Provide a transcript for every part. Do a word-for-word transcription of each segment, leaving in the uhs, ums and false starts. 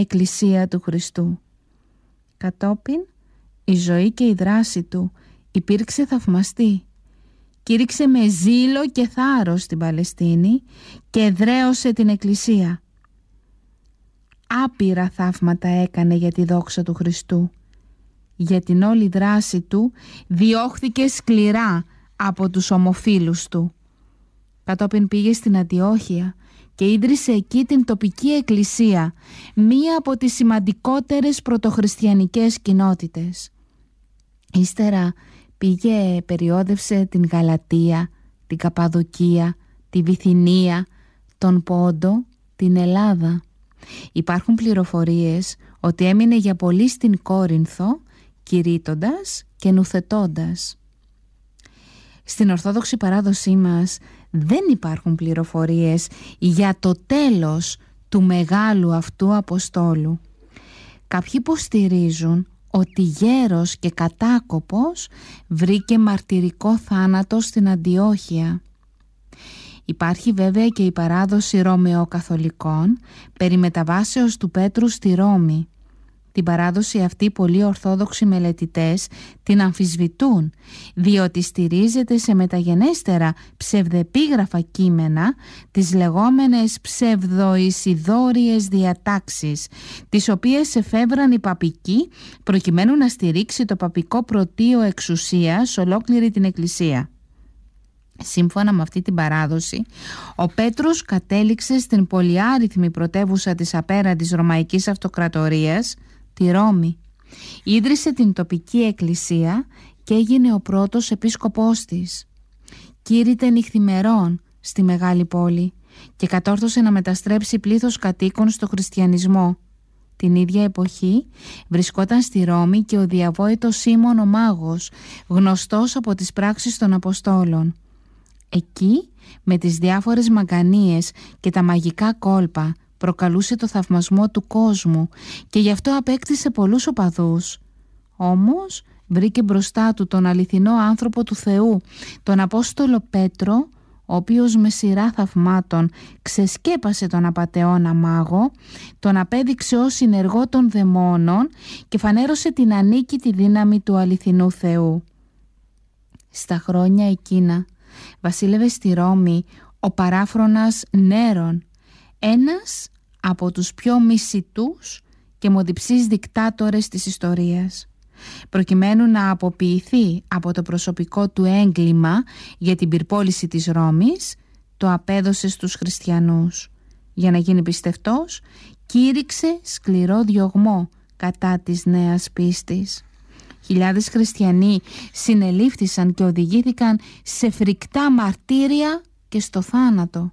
εκκλησία του Χριστού. Κατόπιν η ζωή και η δράση του υπήρξε θαυμαστή. Κήρυξε με ζήλο και θάρρος την Παλαιστίνη και εδραίωσε την εκκλησία. Άπειρα θαύματα έκανε για τη δόξα του Χριστού. Για την όλη δράση του διώχθηκε σκληρά από τους ομοφίλους του. Κατόπιν πήγε στην Αντιόχεια και ίδρυσε εκεί την τοπική εκκλησία, μία από τις σημαντικότερες πρωτοχριστιανικές κοινότητες. Ύστερα πήγε, περιόδευσε την Γαλατία, την Καπαδοκία, τη Βυθινία, τον Πόντο, την Ελλάδα. Υπάρχουν πληροφορίες ότι έμεινε για πολύ στην Κόρινθο, κηρύττοντας και νουθετώντας. Στην Ορθόδοξη παράδοσή μας δεν υπάρχουν πληροφορίες για το τέλος του μεγάλου αυτού Αποστόλου. Κάποιοι υποστηρίζουν ότι γέρος και κατάκοπος βρήκε μαρτυρικό θάνατο στην Αντιόχεια. Υπάρχει βέβαια και η παράδοση Ρωμαιοκαθολικών περί μεταβάσεως του Πέτρου στη Ρώμη. Την παράδοση αυτή πολλοί ορθόδοξοι μελετητές την αμφισβητούν, διότι στηρίζεται σε μεταγενέστερα ψευδεπίγραφα κείμενα, τις λεγόμενες ψευδοϊσιδόριες διατάξεις, τις οποίες εφεύραν οι παπικοί προκειμένου να στηρίξει το παπικό πρωτείο εξουσίας ολόκληρη την Εκκλησία. Σύμφωνα με αυτή την παράδοση, ο Πέτρος κατέληξε στην πολυάριθμη πρωτεύουσα της απέραντης Ρωμαϊκής Αυτοκρατορίας, τη Ρώμη. Ίδρυσε την τοπική εκκλησία και έγινε ο πρώτος επίσκοπός της. Κήρυτε νυχθημερών στη μεγάλη πόλη και κατόρθωσε να μεταστρέψει πλήθος κατοίκων στο χριστιανισμό. Την ίδια εποχή βρισκόταν στη Ρώμη και ο διαβόητος Σίμων ο Μάγος, γνωστός από τις πράξεις των Αποστόλων. Εκεί, με τις διάφορες μαγκανίες και τα μαγικά κόλπα, προκαλούσε το θαυμασμό του κόσμου και γι' αυτό απέκτησε πολλούς οπαδούς. Όμως βρήκε μπροστά του τον αληθινό άνθρωπο του Θεού, τον Απόστολο Πέτρο, ο οποίος με σειρά θαυμάτων ξεσκέπασε τον απατεώνα μάγο, τον απέδειξε ως συνεργό των δαιμόνων και φανέρωσε την ανίκητη δύναμη του αληθινού Θεού. Στα χρόνια εκείνα βασίλευε στη Ρώμη ο παράφρονας Νέρον, ένας από τους πιο μισητούς και μοδιψείς δικτάτορες της ιστορίας. Προκειμένου να αποποιηθεί από το προσωπικό του έγκλημα για την πυρπόληση της Ρώμης, το απέδωσε στους χριστιανούς. Για να γίνει πιστευτός, κήρυξε σκληρό διωγμό κατά της νέας πίστης. Χιλιάδες χριστιανοί συνελήφθησαν και οδηγήθηκαν σε φρικτά μαρτύρια και στο θάνατο.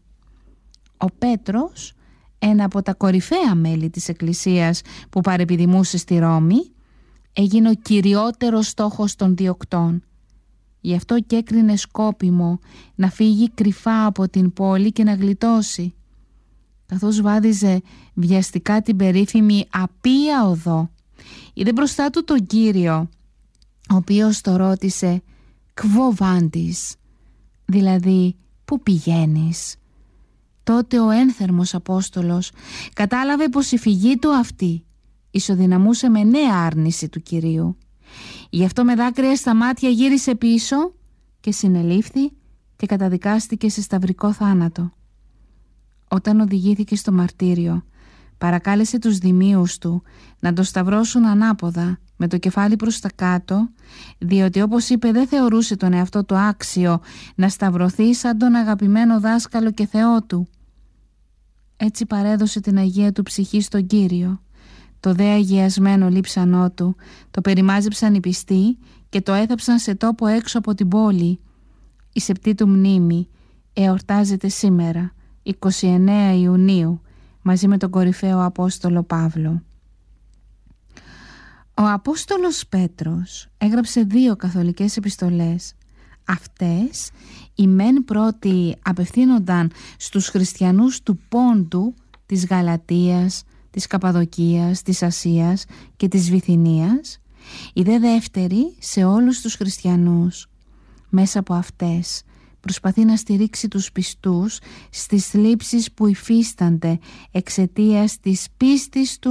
Ο Πέτρος, ένα από τα κορυφαία μέλη της Εκκλησίας που παρεπιδημούσε στη Ρώμη, έγινε ο κυριότερος στόχος των διωκτών. Γι' αυτό και έκρινε σκόπιμο να φύγει κρυφά από την πόλη και να γλιτώσει. Καθώς βάδιζε βιαστικά την περίφημη Απία Οδό, είδε μπροστά του τον Κύριο, ο οποίος το ρώτησε «Κβο βάντης», δηλαδή «Πού πηγαίνεις?» Τότε ο ένθερμος Απόστολος κατάλαβε πως η φυγή του αυτή ισοδυναμούσε με νέα άρνηση του Κυρίου. Γι' αυτό με δάκρυα στα μάτια γύρισε πίσω και συνελήφθη και καταδικάστηκε σε σταυρικό θάνατο. Όταν οδηγήθηκε στο μαρτύριο, παρακάλεσε τους δημίους του να το σταυρώσουν ανάποδα με το κεφάλι προς τα κάτω, διότι όπως είπε δεν θεωρούσε τον εαυτό του άξιο να σταυρωθεί σαν τον αγαπημένο δάσκαλο και Θεό του. Έτσι παρέδωσε την Αγία του ψυχή στον Κύριο. Το δε αγιασμένο λείψανό του το περιμάζεψαν οι πιστοί και το έθαψαν σε τόπο έξω από την πόλη. Η σεπτή του μνήμη εορτάζεται σήμερα, εικοστή ενάτη Ιουνίου, μαζί με τον κορυφαίο Απόστολο Παύλο. Ο Απόστολος Πέτρος έγραψε δύο καθολικές επιστολές. Αυτές, οι μεν πρώτοι απευθύνονταν στους χριστιανούς του Πόντου, της Γαλατίας, της Καπαδοκίας, της Ασίας και της Βυθινίας, η δε δεύτερη σε όλους τους χριστιανούς. Μέσα από αυτές προσπαθεί να στηρίξει τους πιστούς στις θλίψεις που υφίστανται εξαιτίας της πίστης του